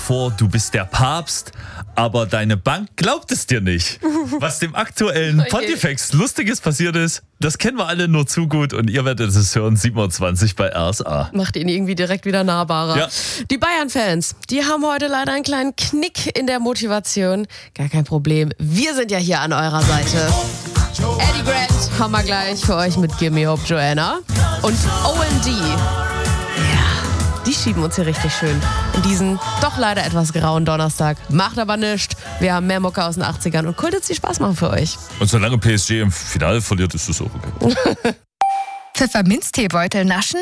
vor, du bist der Papst, aber deine Bank glaubt es dir nicht. Was dem aktuellen Pontifex Lustiges passiert ist, das kennen wir alle nur zu gut und ihr werdet es hören, 7.20 Uhr bei RSA. Macht ihn irgendwie direkt wieder nahbarer. Ja. Die Bayern-Fans, die haben heute leider einen kleinen Knick in der Motivation. Gar kein Problem, wir sind ja hier an eurer Seite. Eddie Grant haben wir gleich für euch mit Gimme Up Joanna. Und OMD, ja, die schieben uns hier richtig schön in diesen doch leider etwas grauen Donnerstag. Macht aber nichts. Wir haben mehr Mucke aus den 80ern und Kult, die Spaß machen für euch. Und solange PSG im Finale verliert, ist das auch okay. Pfefferminzteebeutel naschen?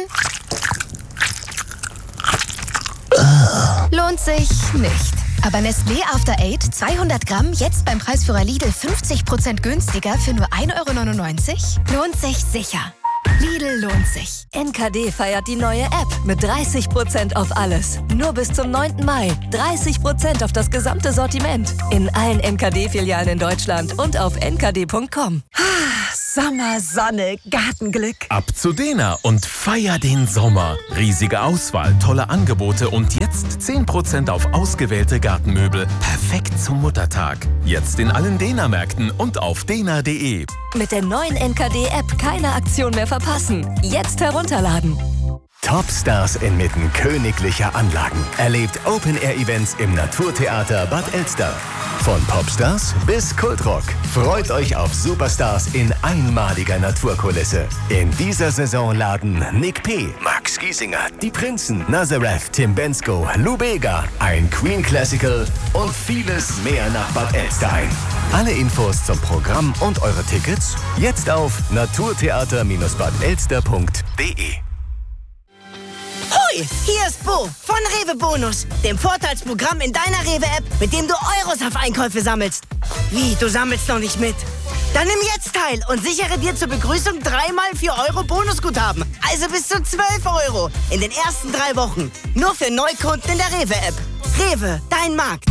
Lohnt sich nicht. Aber Nestlé After 8 200 Gramm jetzt beim Preisführer Lidl 50% günstiger für nur 1,99 €? Lohnt sich sicher. Lidl lohnt sich. NKD feiert die neue App mit 30% auf alles. Nur bis zum 9. Mai. 30% auf das gesamte Sortiment. In allen NKD-Filialen in Deutschland und auf nkd.com. Sommer, Sonne, Gartenglück. Ab zu Dena und feier den Sommer. Riesige Auswahl, tolle Angebote und jetzt 10% auf ausgewählte Gartenmöbel. Perfekt zum Muttertag. Jetzt in allen Dena-Märkten und auf dena.de. Mit der neuen NKD-App keine Aktion mehr verpassen. Jetzt herunterladen. Topstars inmitten königlicher Anlagen. Erlebt Open-Air-Events im Naturtheater Bad Elster. Von Popstars bis Kultrock. Freut euch auf Superstars in einmaliger Naturkulisse. In dieser Saison laden Nick P., Max Giesinger, Die Prinzen, Nazareth, Tim Bensko, Lou Bega, ein Queen Classical und vieles mehr nach Bad Elster ein. Alle Infos zum Programm und eure Tickets jetzt auf naturtheater-badelster.de. Hoi, hier ist Bo von Rewe Bonus, dem Vorteilsprogramm in deiner Rewe-App, mit dem du Euros auf Einkäufe sammelst. Wie, du sammelst noch nicht mit? Dann nimm jetzt teil und sichere dir zur Begrüßung 3x 4 € Bonusguthaben. Also bis zu 12 € in den ersten 3 Wochen. Nur für Neukunden in der Rewe-App. Rewe, dein Markt.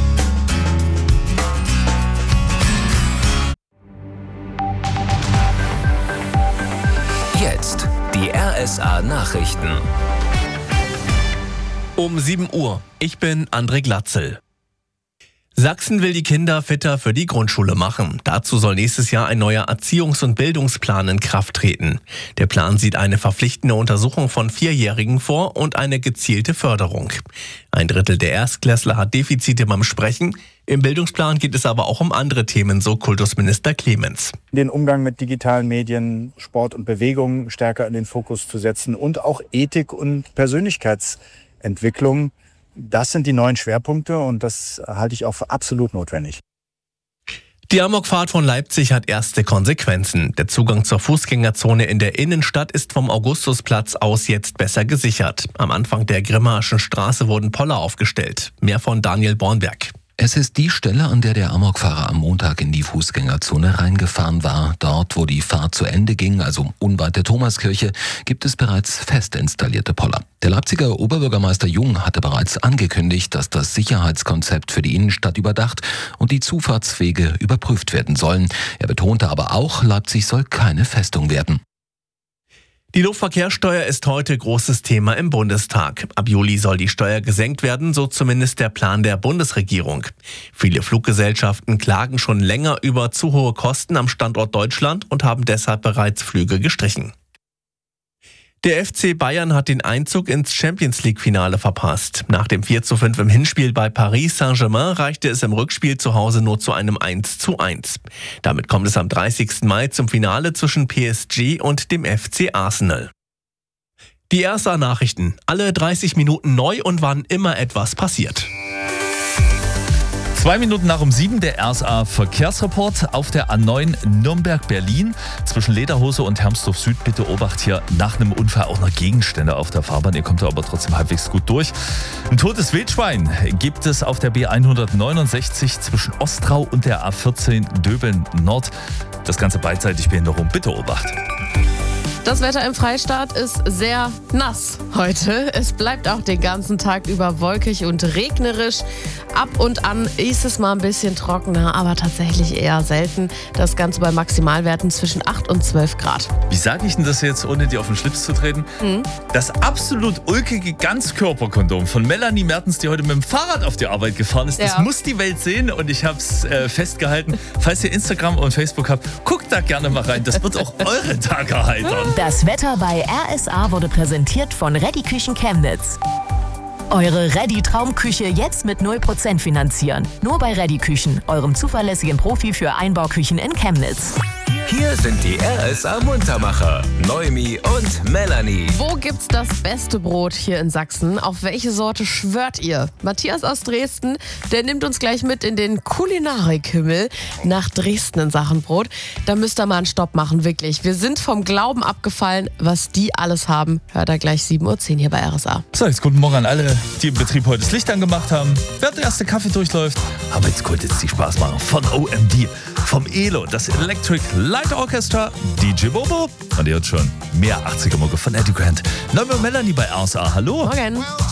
Jetzt die RSA Nachrichten. Um 7 Uhr. Ich bin André Glatzel. Sachsen will die Kinder fitter für die Grundschule machen. Dazu soll nächstes Jahr ein neuer Erziehungs- und Bildungsplan in Kraft treten. Der Plan sieht eine verpflichtende Untersuchung von 4-Jährigen vor und eine gezielte Förderung. 1/3 der Erstklässler hat Defizite beim Sprechen. Im Bildungsplan geht es aber auch um andere Themen, so Kultusminister Clemens. Den Umgang mit digitalen Medien, Sport und Bewegung stärker in den Fokus zu setzen und auch Ethik und Persönlichkeitsentwicklung. Das sind die neuen Schwerpunkte und das halte ich auch für absolut notwendig. Die Amokfahrt von Leipzig hat erste Konsequenzen. Der Zugang zur Fußgängerzone in der Innenstadt ist vom Augustusplatz aus jetzt besser gesichert. Am Anfang der Grimmaischen Straße wurden Poller aufgestellt. Mehr von Daniel Bornberg. Es ist die Stelle, an der der Amokfahrer am Montag in die Fußgängerzone reingefahren war. Dort, wo die Fahrt zu Ende ging, also unweit der Thomaskirche, gibt es bereits fest installierte Poller. Der Leipziger Oberbürgermeister Jung hatte bereits angekündigt, dass das Sicherheitskonzept für die Innenstadt überdacht und die Zufahrtswege überprüft werden sollen. Er betonte aber auch, Leipzig soll keine Festung werden. Die Luftverkehrssteuer ist heute großes Thema im Bundestag. Ab Juli soll die Steuer gesenkt werden, so zumindest der Plan der Bundesregierung. Viele Fluggesellschaften klagen schon länger über zu hohe Kosten am Standort Deutschland und haben deshalb bereits Flüge gestrichen. Der FC Bayern hat den Einzug ins Champions-League-Finale verpasst. Nach dem 4:5 im Hinspiel bei Paris Saint-Germain reichte es im Rückspiel zu Hause nur zu einem 1:1. Damit kommt es am 30. Mai zum Finale zwischen PSG und dem FC Arsenal. Die RSA-Nachrichten. Alle 30 Minuten neu und wann immer etwas passiert. 2 Minuten nach um 7 der RSA-Verkehrsreport auf der A9 Nürnberg-Berlin. Zwischen Lederhose und Hermsdorf Süd bitte Obacht hier nach einem Unfall auch noch Gegenstände auf der Fahrbahn. Ihr kommt da aber trotzdem halbwegs gut durch. Ein totes Wildschwein gibt es auf der B169 zwischen Ostrau und der A14 Döbeln Nord. Das Ganze beidseitig Behinderung. Bitte Obacht. Das Wetter im Freistaat ist sehr nass heute. Es bleibt auch den ganzen Tag über wolkig und regnerisch. Ab und an ist es mal ein bisschen trockener, aber tatsächlich eher selten. Das Ganze bei Maximalwerten zwischen 8 und 12 Grad. Wie sage ich denn das jetzt, ohne dir auf den Schlips zu treten? Das absolut ulkige Ganzkörperkondom von Melanie Mertens, die heute mit dem Fahrrad auf die Arbeit gefahren ist, das muss die Welt sehen und ich habe es festgehalten. Falls ihr Instagram und Facebook habt, guckt da gerne mal rein. Das wird auch eure Tage erheitern. Das Wetter bei RSA wurde präsentiert von Ready Küchen Chemnitz. Eure Ready Traumküche jetzt mit 0% finanzieren. Nur bei Ready Küchen, eurem zuverlässigen Profi für Einbauküchen in Chemnitz. Hier sind die RSA Muntermacher, Noemi und Melanie. Wo gibt's das beste Brot hier in Sachsen? Auf welche Sorte schwört ihr? Matthias aus Dresden, der nimmt uns gleich mit in den Kulinarikhimmel nach Dresden in Sachen Brot. Da müsst ihr mal einen Stopp machen, wirklich. Wir sind vom Glauben abgefallen, was die alles haben. Hört ihr gleich 7:10 Uhr hier bei RSA. So, jetzt guten Morgen an alle, die im Betrieb heute das Licht angemacht haben. Während der erste Kaffee durchläuft, aber jetzt konnte jetzt die Spaß machen von OMD, vom ELO, das Electric Light Orchestra, DJ Bobo und ihr hört schon mehr 80er-Mucke von Eddie Grant. Noemi und Melanie bei RSA. Hallo. Morgen.